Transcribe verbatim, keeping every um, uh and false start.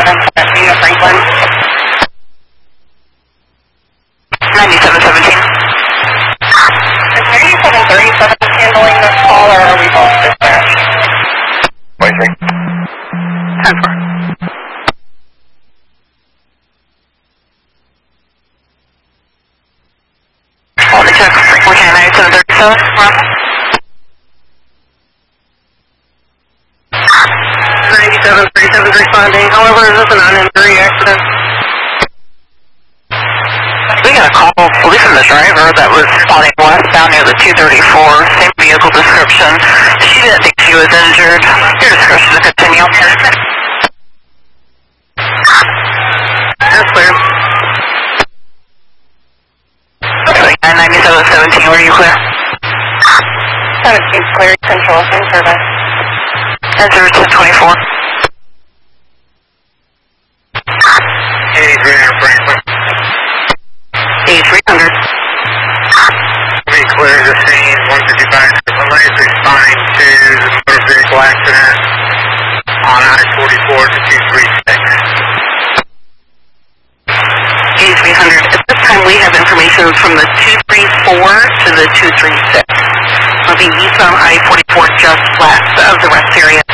seven seven, Unit Franklin. ninety-seven seventeen. Is ninety-seven thirty-seven handling this call, or are we both dispatched? twenty-three. ten four. Quality check, okay, ninety-seven thirty-seven, ninety-seven thirty-seven responding. However, is this an uninjury accident? We got a call, at least from the driver, that was spotting westbound near the two thirty-four, same vehicle description. She didn't think she was injured. Your discretion to continue. That's clear. Okay, ninety-seven seventeen, were you clear? seventeen clear, control, in service. Enter ten twenty-four. eighty-three hundred Franklin. eighty-three hundred. We clear the scene, one fifty-five, Malays responding to the motor vehicle accident on I forty-four to two thirty-six. eighty-three hundred. At this time, we have information from the two thirty-four to the two thirty-six. It'll be eastbound I forty-four just west of the rest area.